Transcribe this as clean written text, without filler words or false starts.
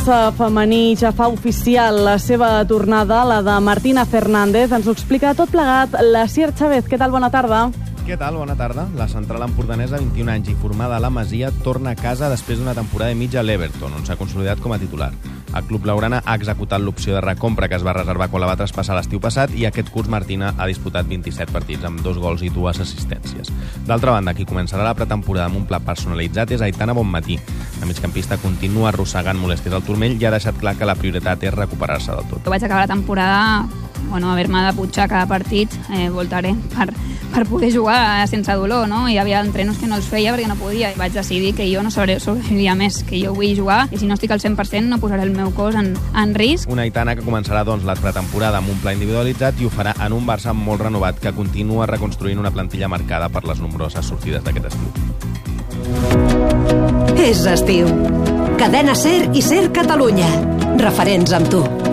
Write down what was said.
Barça femení ja fa oficial la seva tornada, la de Martina Fernández. Ens ho explica tot plegat l'Asier Chávez. Què tal? Bona tarda. Què tal? Bona tarda. La central empordanesa, 21 anys i formada a la Masia, torna a casa després d'una temporada i mitja a l'Everton, on s'ha consolidat com a titular. El club blaugrana ha executat l'opció de recompra que es va reservar quan la va traspassar l'estiu passat i aquest curs Martina ha disputat 27 partits amb 2 gols i 2 assistències. D'altra banda, qui començarà la pretemporada amb un pla personalitzat és Aitana Bonmatí. La migcampista continua arrossegant molèsties al turmell i ha deixat clar que la prioritat és recuperar-se del tot. Vaig acabar la temporada, haver-me de putxar cada partit, voltaré per poder jugar sense dolor, no? Hi havia entrenos que no els feia perquè no podia. Vaig decidir que jo no sobreviviria més, que jo vull jugar i si no estic al 100% no posaré el meu cos en risc. Una Aitana que començarà la pretemporada amb un pla individualitzat i ho farà en un Barça molt renovat que continua reconstruint una plantilla marcada per les nombroses sortides d'aquest estiu. És estiu. Cadena SER i SER Catalunya. Referents amb tu.